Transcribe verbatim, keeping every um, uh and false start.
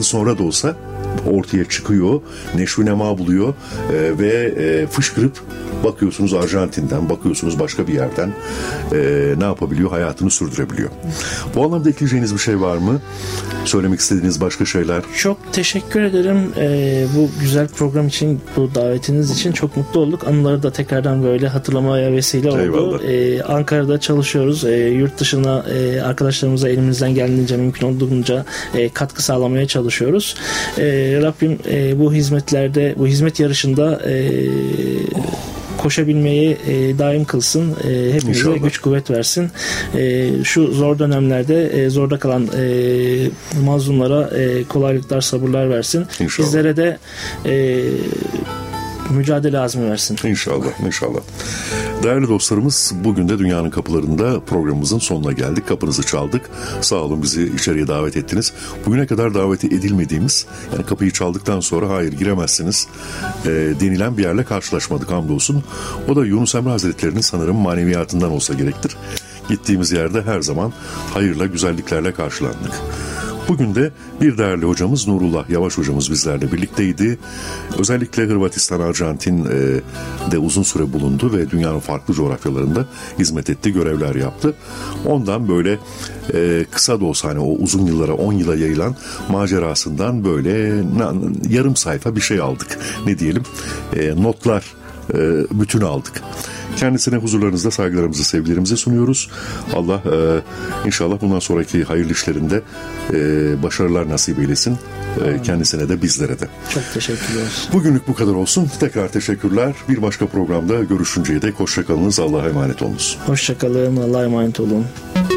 yıl sonra da olsa ortaya çıkıyor, neşvi nema buluyor e, ve e, fışkırıp bakıyorsunuz Arjantin'den, bakıyorsunuz başka bir yerden e, ne yapabiliyor? Hayatını sürdürebiliyor. Bu anlamda ekleyeceğiniz bir şey var mı? Söylemek istediğiniz başka şeyler? Çok teşekkür ederim. Ee, bu güzel program için, bu davetiniz için çok mutlu olduk. Anıları da tekrardan böyle hatırlamaya vesile oldu. Eyvallah. Ee, Ankara'da çalışıyoruz. Ee, yurt dışına e, arkadaşlarımıza elimizden geldiğince, mümkün olduğunca e, katkı sağlamaya çalışıyoruz. E, Rabbim e, bu hizmetlerde, bu hizmet yarışında e, koşabilmeyi e, daim kılsın. E, hepimize İnşallah. Güç kuvvet versin. E, şu zor dönemlerde e, zorda kalan e, mazlumlara e, kolaylıklar, sabırlar versin. İnşallah. Bizlere de e, mücadele azmi versin. İnşallah, inşallah. Değerli dostlarımız, bugün de Dünyanın Kapılarında programımızın sonuna geldik. Kapınızı çaldık. Sağ olun, bizi içeriye davet ettiniz. Bugüne kadar daveti edilmediğimiz, yani kapıyı çaldıktan sonra hayır giremezsiniz e, denilen bir yerle karşılaşmadık hamdolsun. O da Yunus Emre Hazretleri'nin sanırım maneviyatından olsa gerektir. Gittiğimiz yerde her zaman hayırla, güzelliklerle karşılandık. Bugün de bir değerli hocamız Nurullah Yavaş hocamız bizlerle birlikteydi. Özellikle Hırvatistan, Arjantin'de uzun süre bulundu ve dünyanın farklı coğrafyalarında hizmet etti, görevler yaptı. Ondan böyle e, kısa da olsa hani o uzun yıllara, on yıla yayılan macerasından böyle yarım sayfa bir şey aldık. Ne diyelim? E, notlar e, bütünü aldık. Kendisine huzurlarınızda saygılarımızı, sevgilerimizi sunuyoruz. Allah e, inşallah bundan sonraki hayırlı işlerinde e, başarılar nasip eylesin. E, kendisine de bizlere de. Çok teşekkürler. Bugünlük bu kadar olsun. Tekrar teşekkürler. Bir başka programda görüşünceye dek hoşçakalınız. Allah'a emanet olunuz. Hoşçakalın. Allah'a emanet olun.